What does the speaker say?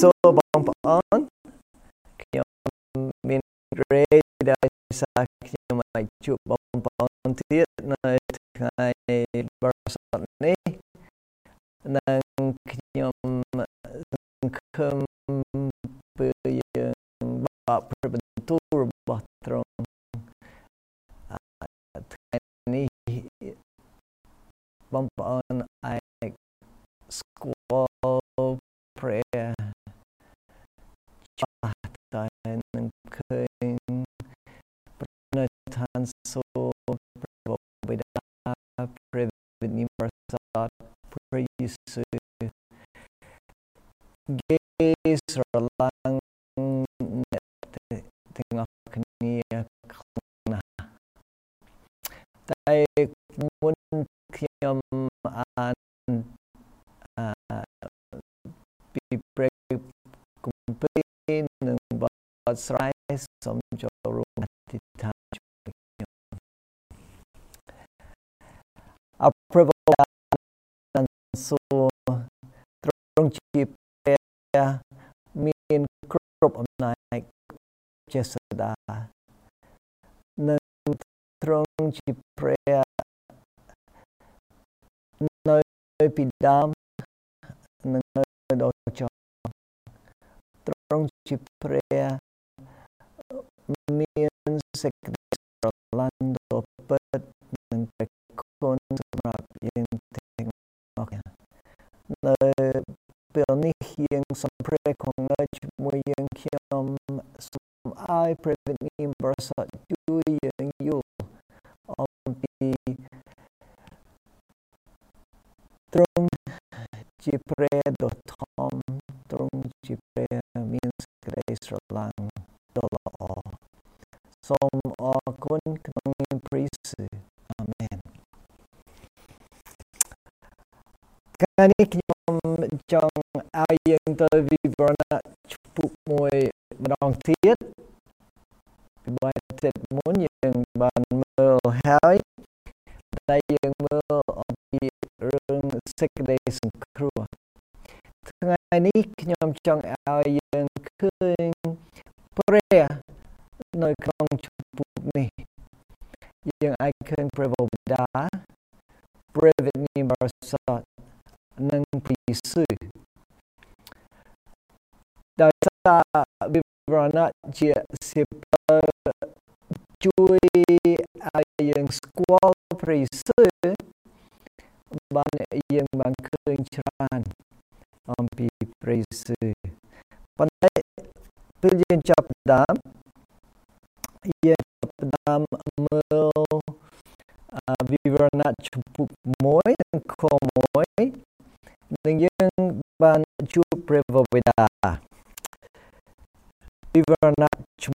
សួរបងប្អូនខ្ញុំមានរេដោយសារខ្ញុំអាចជួបបងប្អូនទៀតនៅថ្ងៃបរិសុទ្ធនេះនិងខ្ញុំសង្ឃឹមពីយើងបកប្របន្ទូលរបស់ទ្រង់ថ្ងៃនេះបងប្អូនអាចស្គាល់ព្រះចាស់តែនឹងឃើញនៅឋានសួគ៌ព្រះបិតាព្រះវិញ្ញាណបរិសុទ្ធព្រះយេស៊ូវគេស្រឡាញ់អ្នកទាំងអស់គ្នាខ្លាំងណាស់តែមុនខ្ញុំអានពីព្រះគម្ពីរនិងបទស្រែសូមចូលរួមអធិដ្ឋានជួយខ្ញុំអរព្រះបិតានិងសូមទ្រង់ជាព្រះមានគ្រប់អំណាចជាសដានិងទ្រង់ជាព្រះនៅពីដើមនិងនៅដល់ចុងទ្រង់ជាព្រះមានសេចក្តីស្រឡាញ់ដ៏ពិតនិងព្រះគុណសម្រាប់យើងទាំងអស់គ្នានៅពេលនេះយើងសូមព្រះគង់នៅជាមួយយើងខ្ញុំសូមឲ្យព្រះវិញ្ញាណបរិសុទ្ធជួយយើងយល់អំពីទ្រង់ជាព្រះដ៏ធំទ្រង់ជាព្រះមានសេចក្តីស្រឡាញ់ដ៏ល្អសូមអរគុណក្នុងនាមព្រះយេស៊ូវអាមែនថ្ងៃនេះខ្ញុំចង់ឲ្យយើងទៅវិវរណៈជំពូកមួយម្ដងទៀតពីបែបទៀតមុនយើងបានមើលហើយតែយើងមើលអំពីរឿងសេចក្តីសង្គ្រោះថ្ងៃនេះខ្ញុំចង់ឲ្យយើងឃើញព្រះនៅក្នុងជំពូកនេះយើងអាចឃើញព្រះបិតាព្រះវិញ្ញាណបរិសុទ្ធនិងព្រះយេស៊ូវដោយសារវិវរណៈជាសៀវភៅជួយឲ្យយើងស្គាល់ព្រះយេស៊ូវបានយើងបានឃើញច្រើនអំពីព្រះយេស៊ូវប៉ុន្តែពេលយើងចាប់ផ្ដើមមើលវិវរណៈជំពូក1និងខ1និងយើងបានជួបព្រះបិតាវិវរណៈជំ